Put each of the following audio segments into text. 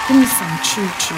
跟想去之。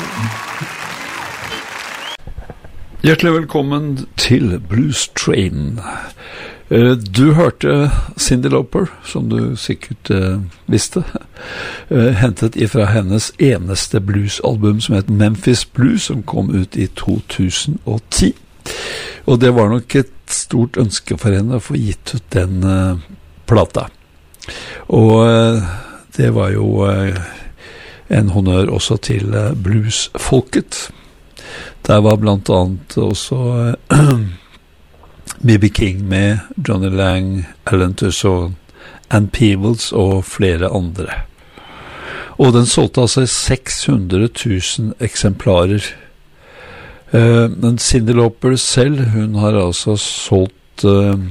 Hjertelig velkommen til Blues Train. Du hørte Cyndi Lauper, som du sikkert visste, hentet ifra hennes eneste bluesalbum som het Memphis Blues, som kom ut i 2010. Og det var nok et stort ønske for henne å få gitt ut den plata. Og det var jo en honnør også til bluesfolket. Der var blant annet også B.B. King med, Johnny Lang, Alan Toussaint, Ann Peebles og flere andre. Og den solgte altså 600 000 eksemplarer. Men Cyndi Lauper selv, hun har altså solgt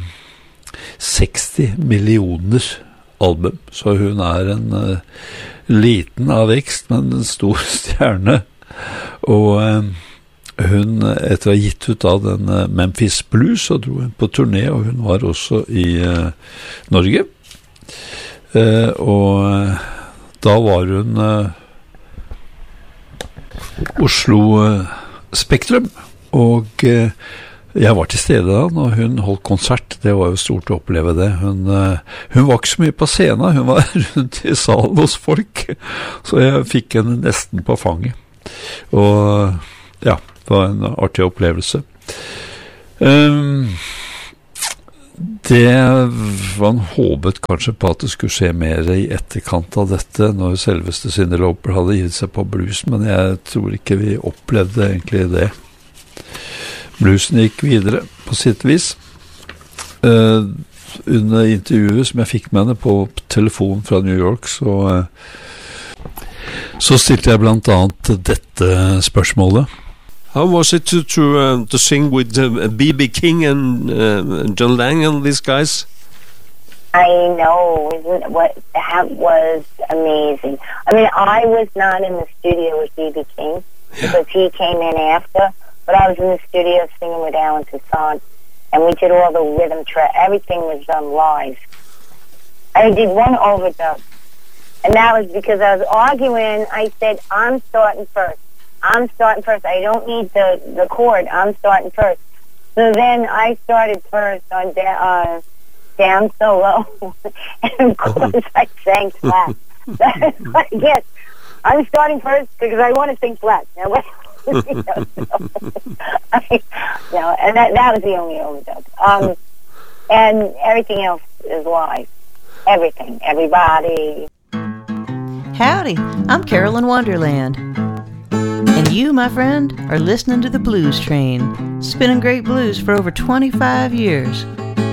60 millioner album. Så hun er en liten av vekst, men en stor stjerne. Og hun, etter å ha gitt ut av den Memphis Blues, så dro hun på turné, og hun var også i Norge. Og da var hun Oslo Spektrum, og jeg var til stede da, når hun holdt konsert. Det var jo stort å oppleve det. Hun var ikke så mye på scenen, hun var rundt i salen hos folk, så jeg fikk henne nesten på fanget. Og ja, det var en artig opplevelse. Man håpet kanskje på at det skulle skje mer i etterkant av dette, når selveste Cyndi Lauper hadde gitt seg på blues, men jeg tror ikke vi opplevde egentlig det. Bluesen gikk videre på sitt vis. Under intervjuet som jeg fikk med henne på telefon fra New York, så stilte jeg blant annet dette spørsmålet. How was it to sing with B.B. King and John Lang and these guys? I know, that was amazing. I mean, I was not in the studio with B.B. King because he came in after, but I was in the studio singing with Alan Toussaint, and we did all the rhythm track. Everything was done live. I did one overdub, and that was because I was arguing. I said, I'm starting first. I don't need the chord. I'm starting first. So then I started first on down so low, and of course I sang flat. I guess I'm starting first because I want to sing flat. No, and that was the only overdub. And everything else is live. Everything, everybody. Howdy, I'm Carolyn Wonderland. And you, my friend, are listening to the Blues Train, spinning great blues for over 25 years.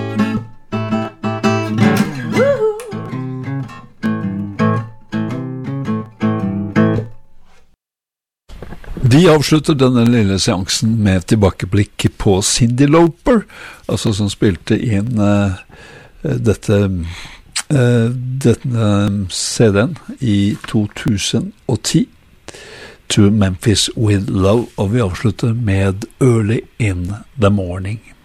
Vi avslutter denne lille seansen med tilbakeblikk på Cyndi Lauper, altså som spilte inn denne CD-en i 2010. To Memphis with Love, og vi avslutter med Early in the Morning.